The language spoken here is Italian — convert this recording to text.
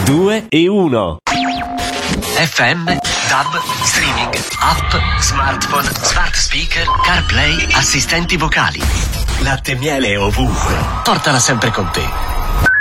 2 e 1. FM, DAB, streaming, app, smartphone, smart speaker, CarPlay, assistenti vocali. Latte e miele ovunque. Portala sempre con te.